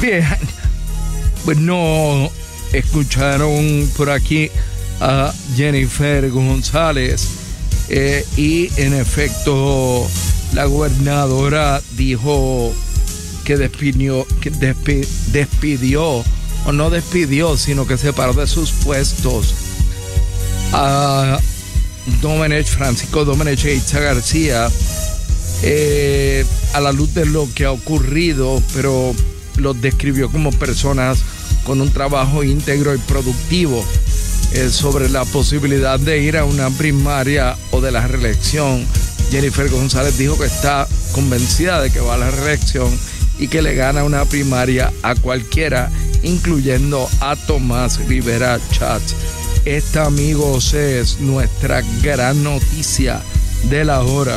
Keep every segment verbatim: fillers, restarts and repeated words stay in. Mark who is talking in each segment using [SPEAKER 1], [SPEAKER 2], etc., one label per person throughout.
[SPEAKER 1] Bien, pues no escucharon por aquí a Jennifer González eh, y en efecto la gobernadora dijo que despidió, que despi, despidió o no despidió, sino que separó de sus puestos a Domenech, Francisco Domenech e Itza García eh, a la luz de lo que ha ocurrido, pero los describió como personas con un trabajo íntegro y productivo. Eh, sobre la posibilidad de ir a una primaria o de la reelección, Jennifer González dijo que está convencida de que va a la reelección y que le gana una primaria a cualquiera, incluyendo a Tomás Rivera Schatz. Esta, amigos, es nuestra gran noticia de la hora.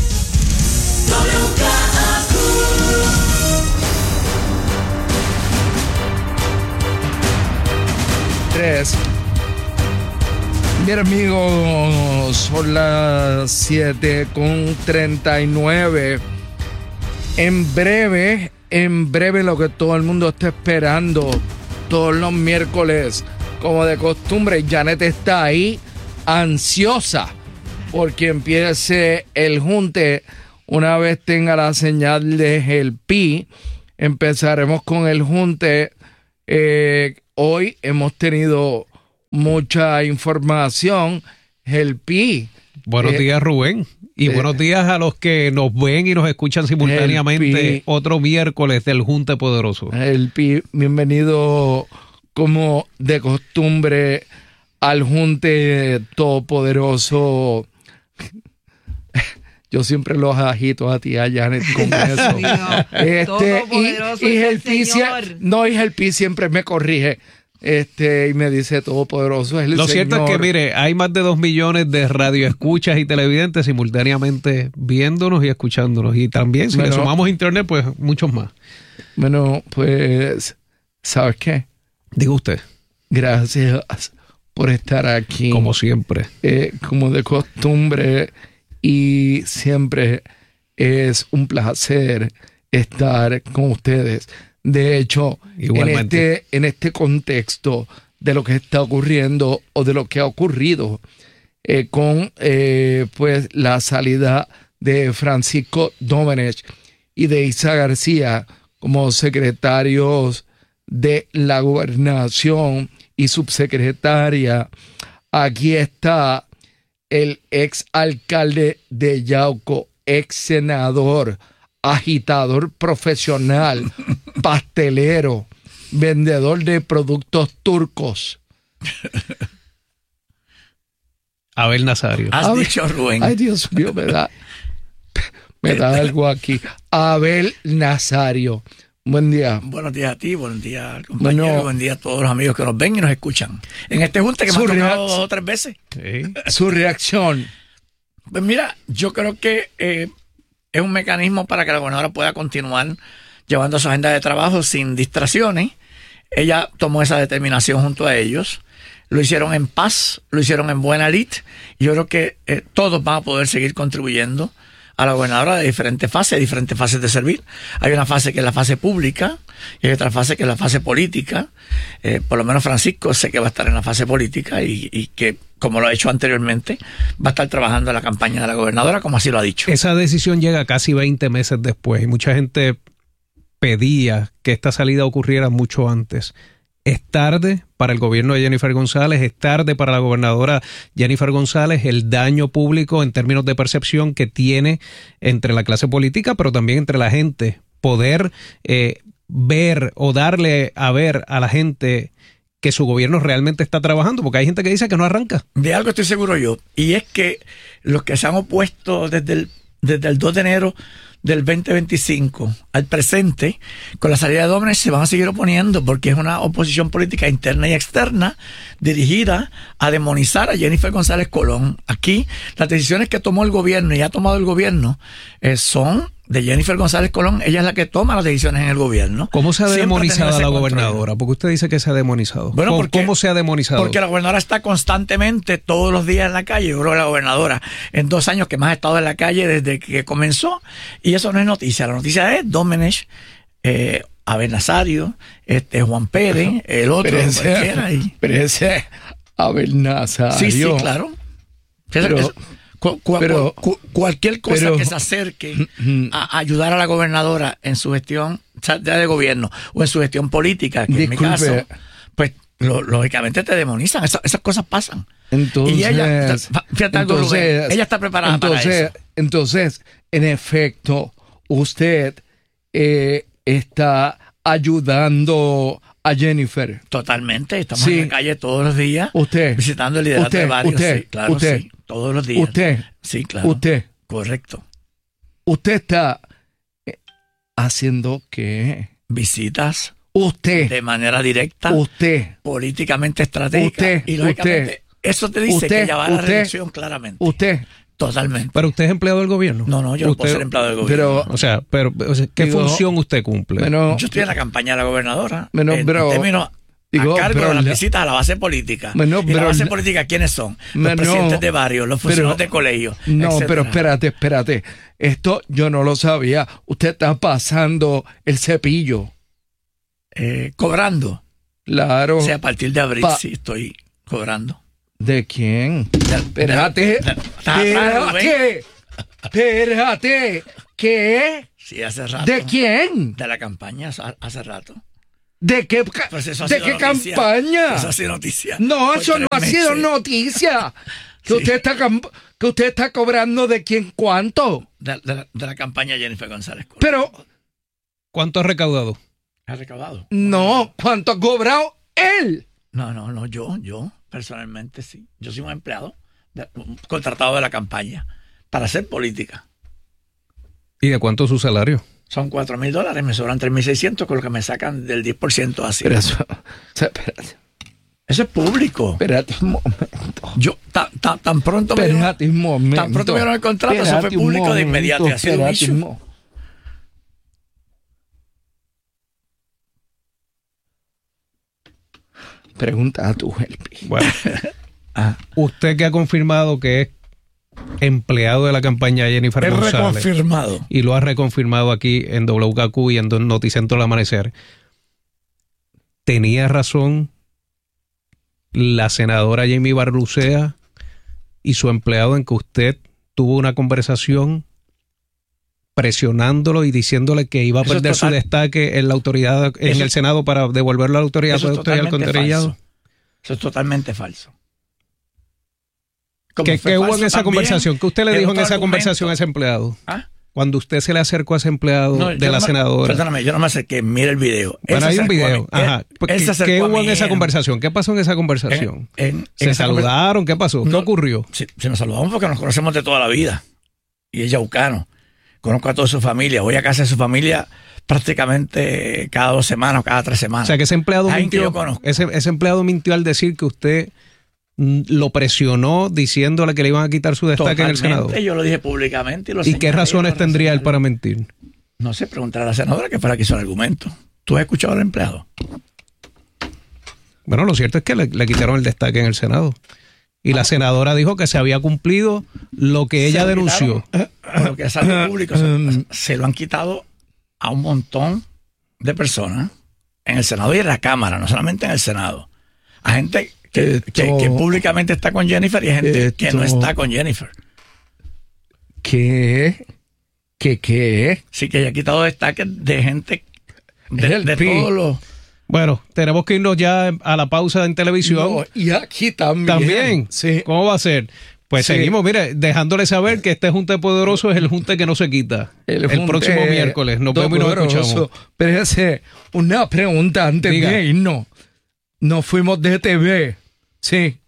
[SPEAKER 1] Tres. Bien, amigos, son las siete con treinta y nueve. En breve, en breve lo que todo el mundo está esperando, todos los miércoles, como de costumbre, Janet está ahí, ansiosa, porque empiece el junte. Una vez tenga la señal de el Pi, empezaremos con el junte. Eh, hoy hemos tenido mucha información. El Pi.
[SPEAKER 2] Buenos eh, días, Rubén. Y eh, buenos días a los que nos ven y nos escuchan simultáneamente otro miércoles del Junte Poderoso.
[SPEAKER 1] El Pi, bienvenido como de costumbre al Junte Todopoderoso. Yo siempre los agito a ti, a Janet, con eso. este, y, y el Pi, no, y el Pi siempre me corrige. Este, y me dice todopoderoso es el
[SPEAKER 2] Lo
[SPEAKER 1] Señor.
[SPEAKER 2] cierto es que, mire, hay más de dos millones de radioescuchas y televidentes simultáneamente viéndonos y escuchándonos. Y también, si bueno, le sumamos internet, pues muchos más.
[SPEAKER 1] Bueno, pues, ¿sabes qué?
[SPEAKER 2] Diga usted.
[SPEAKER 1] Gracias por estar aquí.
[SPEAKER 2] Como siempre.
[SPEAKER 1] Eh, como de costumbre. Y siempre es un placer estar con ustedes. De hecho, en este, en este contexto de lo que está ocurriendo o de lo que ha ocurrido eh, con eh, pues la salida de Francisco Domenech y de Itza García como secretarios de la gobernación y subsecretaria, aquí está el ex alcalde de Yauco, ex senador, agitador profesional, pastelero, vendedor de productos turcos.
[SPEAKER 2] Abel Nazario.
[SPEAKER 3] Has
[SPEAKER 1] Abel,
[SPEAKER 3] dicho, Rubén.
[SPEAKER 1] Ay, Dios mío, me da, me da algo aquí. Abel Nazario. Buen día.
[SPEAKER 3] Buenos días a ti, buenos días, compañero. Bueno, buen día a todos los amigos que nos ven y nos escuchan. En este junte que hemos tocado dos o tres veces.
[SPEAKER 1] Sí. Su reacción.
[SPEAKER 3] Pues mira, yo creo que eh, es un mecanismo para que la gobernadora pueda continuar llevando su agenda de trabajo sin distracciones. Ella tomó esa determinación junto a ellos. Lo hicieron en paz, lo hicieron en buena lid. Y yo creo que eh, todos van a poder seguir contribuyendo a la gobernadora de diferentes fases, de diferentes fases de servir. Hay una fase que es la fase pública y hay otra fase que es la fase política. Eh, por lo menos Francisco sé que va a estar en la fase política y, y que, como lo ha hecho anteriormente, va a estar trabajando en la campaña de la gobernadora, como así lo ha dicho.
[SPEAKER 2] Esa decisión llega casi veinte meses después y mucha gente pedía que esta salida ocurriera mucho antes. Es tarde para el gobierno de Jennifer González, es tarde para la gobernadora Jennifer González el daño público en términos de percepción que tiene entre la clase política, pero también entre la gente. Poder eh, ver o darle a ver a la gente que su gobierno realmente está trabajando, porque hay gente que dice que no arranca.
[SPEAKER 3] De algo estoy seguro yo, y es que los que se han opuesto desde el, desde el dos de enero del veinte veinticinco al presente, con la salida de Domenech se van a seguir oponiendo porque es una oposición política interna y externa dirigida a demonizar a Jennifer González Colón. Aquí las decisiones que tomó el gobierno y ha tomado el gobierno eh, son de Jennifer González Colón. Ella es la que toma las decisiones en el gobierno.
[SPEAKER 2] ¿Cómo se ha demonizado a la gobernadora? Porque usted dice que se ha demonizado.
[SPEAKER 3] Bueno,
[SPEAKER 2] ¿Cómo,
[SPEAKER 3] porque,
[SPEAKER 2] ¿Cómo se ha demonizado?
[SPEAKER 3] Porque la gobernadora está constantemente todos los días en la calle. Yo creo que la gobernadora en dos años que más ha estado en la calle desde que comenzó, y eso no es noticia. La noticia es Domenech eh, Abel Nazario, este Juan Pérez, el otro,
[SPEAKER 1] Pero ese,
[SPEAKER 3] cualquiera. Y...
[SPEAKER 1] pero ese Abel Nazario.
[SPEAKER 3] Sí, sí, claro.
[SPEAKER 1] Pero,
[SPEAKER 3] cu, cu,
[SPEAKER 1] pero,
[SPEAKER 3] cu, cualquier cosa
[SPEAKER 1] pero,
[SPEAKER 3] que se acerque a ayudar a la gobernadora en su gestión ya de gobierno o en su gestión política, que
[SPEAKER 1] disculpe,
[SPEAKER 3] en mi caso, pues lo, lógicamente te demonizan. Esas, esas cosas pasan.
[SPEAKER 1] Entonces,
[SPEAKER 3] y ella, fíjate algo,
[SPEAKER 1] entonces,
[SPEAKER 3] Rubén, ella está preparada
[SPEAKER 1] entonces,
[SPEAKER 3] para eso.
[SPEAKER 1] Entonces, en efecto, usted eh, está ayudando a Jennifer.
[SPEAKER 3] Totalmente, estamos
[SPEAKER 1] Sí.
[SPEAKER 3] en la calle todos los días,
[SPEAKER 1] Usted,
[SPEAKER 3] visitando el liderato
[SPEAKER 1] usted,
[SPEAKER 3] de barrios.
[SPEAKER 1] usted,
[SPEAKER 3] Sí, claro,
[SPEAKER 1] usted,
[SPEAKER 3] sí, todos los días.
[SPEAKER 1] Usted,
[SPEAKER 3] sí, claro.
[SPEAKER 1] usted,
[SPEAKER 3] Correcto.
[SPEAKER 1] usted está eh, haciendo qué?
[SPEAKER 3] Visitas
[SPEAKER 1] Usted,
[SPEAKER 3] de manera directa,
[SPEAKER 1] usted,
[SPEAKER 3] políticamente estratégica.
[SPEAKER 1] Usted,
[SPEAKER 3] y lógicamente,
[SPEAKER 1] usted,
[SPEAKER 3] eso te dice
[SPEAKER 1] usted,
[SPEAKER 3] que ella va a la
[SPEAKER 1] usted,
[SPEAKER 3] reelección claramente.
[SPEAKER 1] usted.
[SPEAKER 3] Totalmente.
[SPEAKER 2] Pero usted es empleado del gobierno.
[SPEAKER 3] No, no, yo no
[SPEAKER 2] usted,
[SPEAKER 3] puedo ser empleado del gobierno.
[SPEAKER 1] Pero,
[SPEAKER 2] O sea, pero o sea, ¿qué
[SPEAKER 1] digo,
[SPEAKER 2] función usted cumple?
[SPEAKER 1] Bueno,
[SPEAKER 3] yo estoy en la campaña de la gobernadora.
[SPEAKER 1] Bueno,
[SPEAKER 3] en,
[SPEAKER 1] pero,
[SPEAKER 3] en términos
[SPEAKER 1] digo,
[SPEAKER 3] a cargo
[SPEAKER 1] pero
[SPEAKER 3] de las
[SPEAKER 1] la-
[SPEAKER 3] visitas a la base política.
[SPEAKER 1] Bueno,
[SPEAKER 3] y la
[SPEAKER 1] pero
[SPEAKER 3] base
[SPEAKER 1] la-
[SPEAKER 3] política, ¿quiénes son? Los
[SPEAKER 1] Bueno,
[SPEAKER 3] presidentes de barrios, los funcionarios
[SPEAKER 1] pero-
[SPEAKER 3] de colegios.
[SPEAKER 1] no,
[SPEAKER 3] etcétera.
[SPEAKER 1] pero espérate, espérate. Esto yo no lo sabía. Usted está pasando el cepillo.
[SPEAKER 3] Eh, cobrando.
[SPEAKER 1] Claro.
[SPEAKER 3] O sea, a partir de abril
[SPEAKER 1] Pa-
[SPEAKER 3] sí estoy cobrando.
[SPEAKER 1] ¿De quién?
[SPEAKER 3] De-
[SPEAKER 1] Espérate.
[SPEAKER 3] de- de- ¿Estás atrás, Rubén?
[SPEAKER 1] Espérate. Espérate. ¿Qué?
[SPEAKER 3] Sí, hace rato.
[SPEAKER 1] ¿De quién?
[SPEAKER 3] De la campaña hace- hace rato.
[SPEAKER 1] ¿De qué, ca-
[SPEAKER 3] Pues eso ha
[SPEAKER 1] ¿de
[SPEAKER 3] sido
[SPEAKER 1] qué
[SPEAKER 3] noticia.
[SPEAKER 1] campaña?
[SPEAKER 3] Eso ha sido noticia.
[SPEAKER 1] No,
[SPEAKER 3] Por
[SPEAKER 1] eso no
[SPEAKER 3] tres
[SPEAKER 1] ha sido
[SPEAKER 3] meses.
[SPEAKER 1] noticia. Que,
[SPEAKER 3] Sí.
[SPEAKER 1] usted está, cam- que usted está cobrando de quién cuánto.
[SPEAKER 3] De, de la, de la campaña Jennifer González.
[SPEAKER 1] Pero
[SPEAKER 2] ¿Cuánto ha recaudado?
[SPEAKER 3] ¿Ha recaudado?
[SPEAKER 1] no, ¿cuánto ha cobrado él?
[SPEAKER 3] No, no, no, yo, yo, personalmente sí. Yo soy un empleado, de- un contratado de la campaña para hacer política.
[SPEAKER 2] ¿Y de cuánto es su salario?
[SPEAKER 3] Son cuatro mil dólares, me sobran tres mil seiscientos con lo que me sacan del diez por ciento así.
[SPEAKER 1] Pero eso, o sea, espérate,
[SPEAKER 3] Eso es público.
[SPEAKER 1] espérate un momento.
[SPEAKER 3] Yo, ta- ta- tan pronto me dieron,
[SPEAKER 1] Espérate un momento.
[SPEAKER 3] tan pronto me dieron el contrato, eso
[SPEAKER 1] Espérate
[SPEAKER 3] fue
[SPEAKER 1] un
[SPEAKER 3] público de
[SPEAKER 1] momento,
[SPEAKER 3] inmediato. Y ha sido un
[SPEAKER 1] espérate
[SPEAKER 3] issue.
[SPEAKER 1] un mo- Pregunta a tu help.
[SPEAKER 2] Bueno,
[SPEAKER 1] Ah,
[SPEAKER 2] usted que ha confirmado que es empleado de la campaña Jennifer
[SPEAKER 3] Es
[SPEAKER 2] González
[SPEAKER 3] reconfirmado.
[SPEAKER 2] y lo ha reconfirmado aquí en W K Q y en Noticentro al Amanecer, ¿tenía razón la senadora Jamie Barlucea y su empleado en que usted tuvo una conversación presionándolo y diciéndole que iba a
[SPEAKER 3] Eso es
[SPEAKER 2] perder su
[SPEAKER 3] total-
[SPEAKER 2] destaque en la autoridad, en
[SPEAKER 3] Eso-
[SPEAKER 2] el Senado para devolverlo a la autoridad
[SPEAKER 3] Eso es
[SPEAKER 2] territorial
[SPEAKER 3] totalmente
[SPEAKER 2] alcantarillado?
[SPEAKER 3] falso. Eso es totalmente falso. Como
[SPEAKER 2] ¿Qué,
[SPEAKER 3] fue
[SPEAKER 2] qué hubo en
[SPEAKER 3] falso
[SPEAKER 2] esa
[SPEAKER 3] también
[SPEAKER 2] conversación? ¿Qué usted le
[SPEAKER 3] el
[SPEAKER 2] dijo en
[SPEAKER 3] otro
[SPEAKER 2] esa
[SPEAKER 3] argumento.
[SPEAKER 2] conversación a ese empleado?
[SPEAKER 3] ¿Ah?
[SPEAKER 2] Cuando usted se le acercó a ese empleado
[SPEAKER 3] No,
[SPEAKER 2] de
[SPEAKER 3] yo
[SPEAKER 2] la
[SPEAKER 3] no me-
[SPEAKER 2] senadora.
[SPEAKER 3] Perdóname, yo no me acerqué. Mira el video. Él
[SPEAKER 2] Bueno,
[SPEAKER 3] se
[SPEAKER 2] hay un
[SPEAKER 3] acercó a
[SPEAKER 2] video.
[SPEAKER 3] mí.
[SPEAKER 2] Ajá.
[SPEAKER 3] Él-
[SPEAKER 2] Pues,
[SPEAKER 3] él
[SPEAKER 2] ¿Qué,
[SPEAKER 3] se acercó
[SPEAKER 2] qué
[SPEAKER 3] a
[SPEAKER 2] hubo
[SPEAKER 3] mí
[SPEAKER 2] en esa
[SPEAKER 3] en-
[SPEAKER 2] conversación? ¿Qué pasó en esa conversación?
[SPEAKER 3] en- en
[SPEAKER 2] ¿Se
[SPEAKER 3] esa conver-
[SPEAKER 2] saludaron? ¿Qué pasó? ¿Qué
[SPEAKER 3] No.
[SPEAKER 2] ocurrió?
[SPEAKER 3] Sí, sí, nos saludamos porque nos conocemos de toda la vida. Y es yaucano. Conozco a toda su familia. Voy a casa de su familia prácticamente cada dos semanas o cada tres semanas.
[SPEAKER 2] O sea, que ese empleado
[SPEAKER 3] Alguien que
[SPEAKER 2] mintió.
[SPEAKER 3] yo conozco.
[SPEAKER 2] Ese, ese empleado mintió al decir que usted mm, lo presionó diciéndole que le iban a quitar su destaque en el Senado.
[SPEAKER 3] Totalmente, yo lo dije públicamente. Y, lo
[SPEAKER 2] ¿Y qué
[SPEAKER 3] señalé,
[SPEAKER 2] razones
[SPEAKER 3] lo
[SPEAKER 2] tendría él
[SPEAKER 3] señalé.
[SPEAKER 2] para mentir?
[SPEAKER 3] No sé, preguntar a la senadora que fue la que hizo el argumento. ¿Tú has escuchado al empleado?
[SPEAKER 2] Bueno, lo cierto es que le, le quitaron el destaque en el Senado. Y la senadora dijo que se había cumplido lo que ella
[SPEAKER 3] Se lo
[SPEAKER 2] denunció.
[SPEAKER 3] quitaron, por lo que es algo público, se, se lo han quitado a un montón de personas en el Senado y en la Cámara, no solamente en el Senado. A gente que,
[SPEAKER 1] Esto-
[SPEAKER 3] que- que públicamente está con Jennifer y a gente que no
[SPEAKER 1] Esto-
[SPEAKER 3] está con Jennifer.
[SPEAKER 1] ¿Qué? ¿Qué qué?
[SPEAKER 3] Sí que ella ha quitado destaques de gente de,
[SPEAKER 1] El
[SPEAKER 3] de
[SPEAKER 1] P.
[SPEAKER 3] todos los...
[SPEAKER 2] Bueno, tenemos que irnos ya a la pausa en televisión.
[SPEAKER 1] No, y aquí también.
[SPEAKER 2] También.
[SPEAKER 1] Sí.
[SPEAKER 2] ¿Cómo va a ser? Pues
[SPEAKER 1] Sí.
[SPEAKER 2] seguimos, mire, dejándole saber que este junte poderoso es el junte que no se quita. El,
[SPEAKER 1] junte
[SPEAKER 2] próximo miércoles. Nos vemos y nos
[SPEAKER 1] doloroso.
[SPEAKER 2] escuchamos.
[SPEAKER 1] Pero ese, una pregunta antes
[SPEAKER 2] Diga.
[SPEAKER 1] de irnos. Nos fuimos de T V. Sí.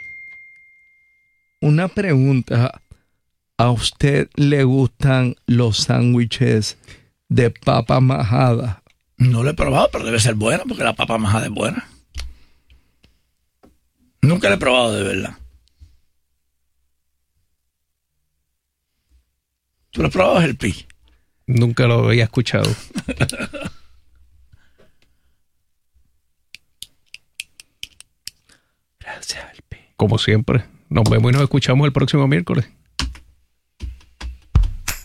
[SPEAKER 1] Una pregunta. ¿A usted le gustan los sándwiches de papa majada?
[SPEAKER 3] No lo he probado, pero debe ser buena porque la papa majada es buena. Nunca lo he probado de verdad. ¿Tú lo has probado, el pi?
[SPEAKER 2] Nunca lo había escuchado.
[SPEAKER 1] Gracias, Alpi.
[SPEAKER 2] Como siempre. Nos vemos y nos escuchamos el próximo miércoles.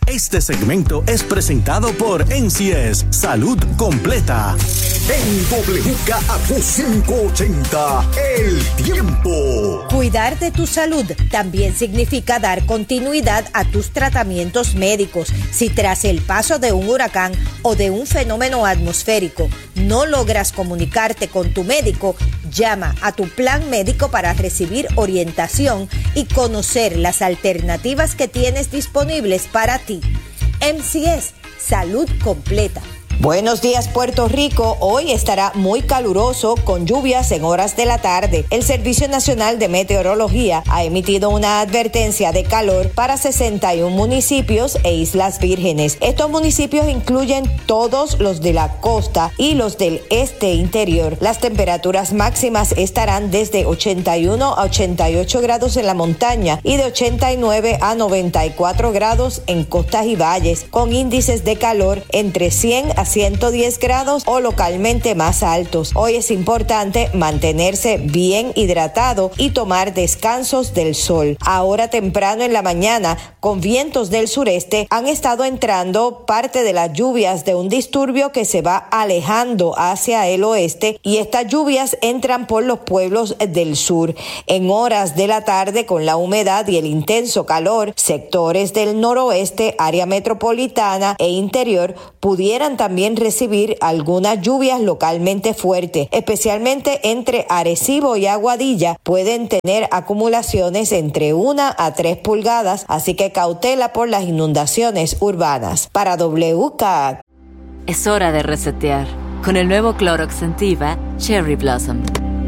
[SPEAKER 4] Este segmento es presentado por N C S Salud Completa. En W K A Q quinientos ochenta, el tiempo.
[SPEAKER 5] Cuidar de tu salud también significa dar continuidad a tus tratamientos médicos. Si tras el paso de un huracán o de un fenómeno atmosférico no logras comunicarte con tu médico, llama a tu plan médico para recibir orientación y conocer las alternativas que tienes disponibles para ti. M C S, Salud Completa. Buenos días, Puerto Rico. Hoy estará muy caluroso con lluvias en horas de la tarde. El Servicio Nacional de Meteorología ha emitido una advertencia de calor para sesenta y uno municipios e Islas Vírgenes. Estos municipios incluyen todos los de la costa y los del este interior. Las temperaturas máximas estarán desde ochenta y uno a ochenta y ocho grados en la montaña y de ochenta y nueve a noventa y cuatro grados en costas y valles, con índices de calor entre cien a ciento diez grados o localmente más altos. Hoy es importante mantenerse bien hidratado y tomar descansos del sol. Ahora temprano en la mañana, con vientos del sureste, han estado entrando parte de las lluvias de un disturbio que se va alejando hacia el oeste, y estas lluvias entran por los pueblos del sur. En horas de la tarde, con la humedad y el intenso calor, sectores del noroeste, área metropolitana e interior pudieran también recibir algunas lluvias localmente fuertes, especialmente entre Arecibo y Aguadilla. Pueden tener acumulaciones entre una a tres pulgadas, así que cautela por las inundaciones urbanas. Para W K A.
[SPEAKER 6] Es hora de resetear con el nuevo Clorox Sentiva Cherry Blossom.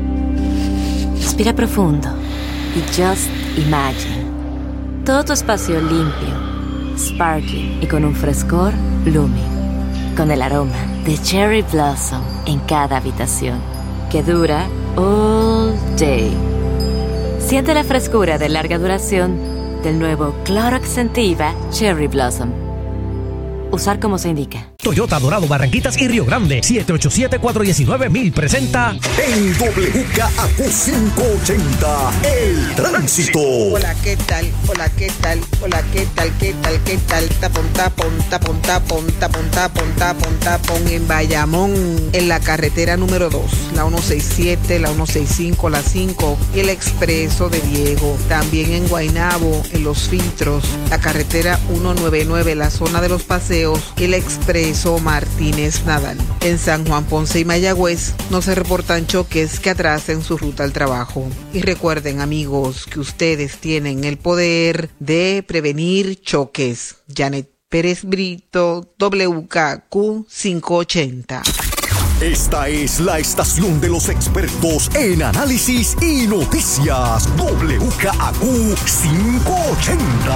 [SPEAKER 6] Respira profundo y just imagine todo tu espacio limpio, sparkling y con un frescor blooming, con el aroma de Cherry Blossom en cada habitación, que dura all day. Siente la frescura de larga duración del nuevo Clorox Sentiva Cherry Blossom. Usar como se indica.
[SPEAKER 7] Toyota Dorado, Barranquitas y Río Grande. siete ocho siete, cuatro uno nueve, mil presenta
[SPEAKER 4] En W K A Q quinientos ochenta, el tránsito.
[SPEAKER 8] Hola, ¿qué tal? Hola, ¿qué tal? Hola, ¿qué tal? ¿Qué tal? ¿Qué tal? Tapón, tapón, tapón, tapón, tapón, tapón, tapón, tapón en Bayamón, en la carretera número dos, la ciento sesenta y siete, la ciento sesenta y cinco, la cinco y el expreso de Diego. También en Guaynabo, en Los Filtros, la carretera ciento noventa y nueve, la zona de los paseos y el expreso Martínez Nadal. En San Juan, Ponce y Mayagüez no se reportan choques que atrasen su ruta al trabajo. Y recuerden, amigos, que ustedes tienen el poder de prevenir choques. Janet Pérez Brito, W K A Q quinientos ochenta.
[SPEAKER 4] Esta es la estación de los expertos en análisis y noticias. W K A Q quinientos ochenta.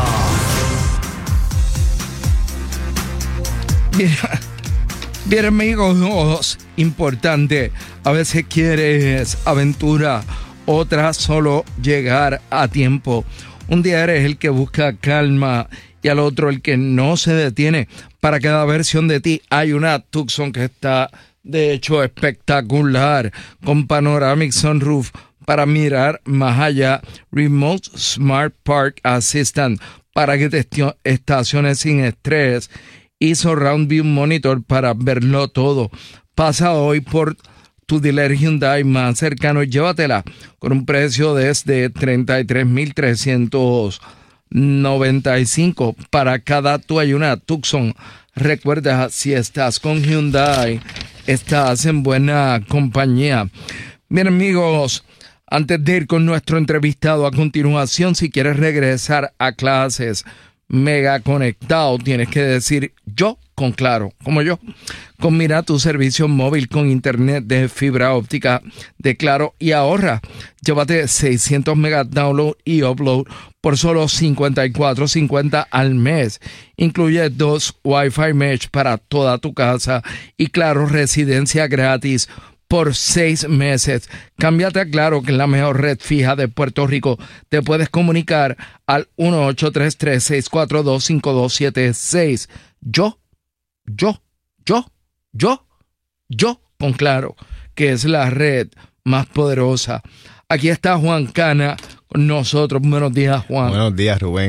[SPEAKER 1] Bien, bien amigos, importante, a veces quieres aventura, otras solo llegar a tiempo. Un día eres el que busca calma y al otro el que no se detiene. Para cada versión de ti hay una Tucson que está de hecho espectacular, con Panoramic Sunroof para mirar más allá, Remote Smart Park Assistant para que te estaciones sin estrés y Surround View Monitor para verlo todo. Pasa hoy por tu dealer Hyundai más cercano y llévatela con un precio desde treinta y tres mil trescientos noventa y cinco. Para cada tu hay una Tucson. Recuerda, si estás con Hyundai, estás en buena compañía. Bien amigos, antes de ir con nuestro entrevistado a continuación, si quieres regresar a clases mega conectado, tienes que decir yo con Claro, como yo. Combina tu servicio móvil con internet de fibra óptica de Claro y ahorra. Llévate seiscientos megas download y upload por solo cincuenta y cuatro cincuenta al mes. Incluye dos Wi-Fi mesh para toda tu casa y Claro residencia gratis por seis meses. Cámbiate a Claro, que es la mejor red fija de Puerto Rico. Te puedes comunicar al uno ocho tres tres, seis cuatro dos, cinco dos siete seis. Yo, yo, yo, yo, yo con Claro, que es la red más poderosa. Aquí está Juan Cana con nosotros. Buenos días, Juan.
[SPEAKER 9] Buenos días, Rubén.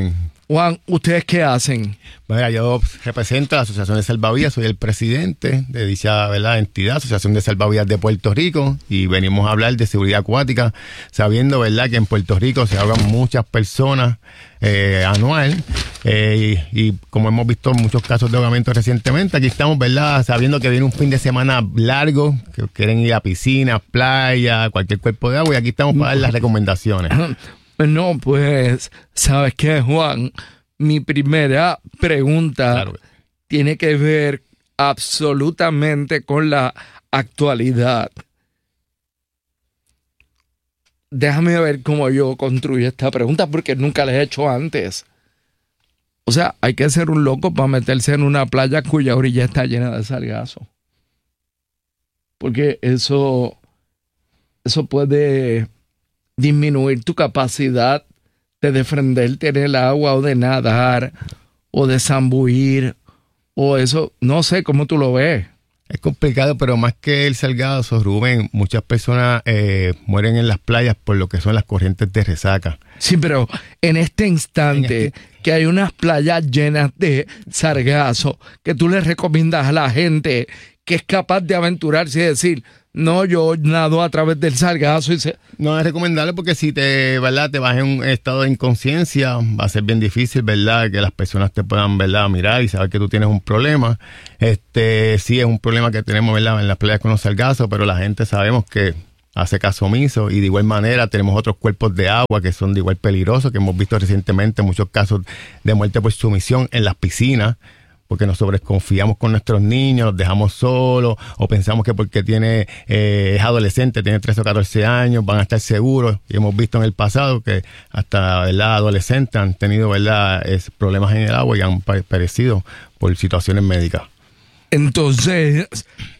[SPEAKER 1] Juan, ¿ustedes qué hacen?
[SPEAKER 9] Mira, yo represento a la Asociación de Salvavidas, soy el presidente de dicha, ¿verdad?, entidad, Asociación de Salvavidas de Puerto Rico, y venimos a hablar de seguridad acuática, sabiendo, ¿verdad?, que en Puerto Rico se ahogan muchas personas eh, anual, eh, y, y como hemos visto muchos casos de ahogamiento recientemente, aquí estamos, ¿verdad?, sabiendo que viene un fin de semana largo, que quieren ir a piscinas, playa, cualquier cuerpo de agua, y aquí estamos para dar las recomendaciones.
[SPEAKER 1] No, pues, ¿sabes qué, Juan? Mi primera pregunta claro. tiene que ver absolutamente con la actualidad. Déjame ver cómo yo construyo esta pregunta porque nunca la he hecho antes. O sea, hay que ser un loco para meterse en una playa cuya orilla está llena de sargazo. Porque eso, eso puede disminuir tu capacidad de defenderte en el agua o de nadar o de zambuir o eso, no sé cómo tú lo ves.
[SPEAKER 9] Es complicado, pero más que el sargazo, Rubén, muchas personas eh, mueren en las playas por lo que son las corrientes de resaca.
[SPEAKER 1] Sí, pero en este instante en este... que hay unas playas llenas de sargazo, que tú le recomiendas a la gente que es capaz de aventurarse y decir, no, yo nado a través del sargazo. Y se...
[SPEAKER 9] No es recomendable porque si te, ¿verdad?, te vas en un estado de inconsciencia, va a ser bien difícil, ¿verdad?, que las personas te puedan, ¿verdad?, mirar y saber que tú tienes un problema. Este, sí es un problema que tenemos, ¿verdad?, en las playas con los sargazos, pero la gente sabemos que hace caso omiso, y de igual manera tenemos otros cuerpos de agua que son de igual peligrosos, que hemos visto recientemente muchos casos de muerte por sumisión en las piscinas, porque nos sobreconfiamos con nuestros niños, los dejamos solos, o pensamos que porque tiene eh, es adolescente, tiene trece o catorce años, van a estar seguros. Y hemos visto en el pasado que hasta, ¿verdad?, adolescentes han tenido, ¿verdad?, es, problemas en el agua y han perecido por situaciones médicas.
[SPEAKER 1] Entonces,